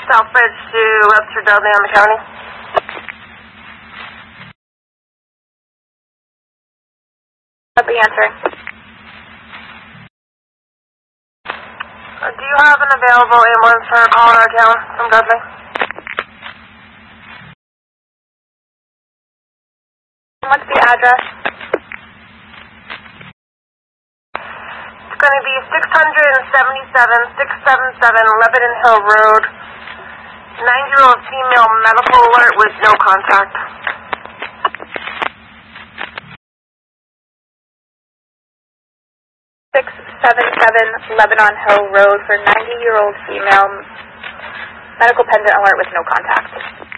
Southbridge to Webster Dudley on the county. Dudley answering. Do you have an available ambulance for a call in our town from Dudley? What's the address? It's going to be 677 Lebanon Hill Road. 9-year-old female, medical alert with no contact. 677 Lebanon Hill Road for 90-year-old female, medical pendant alert with no contact.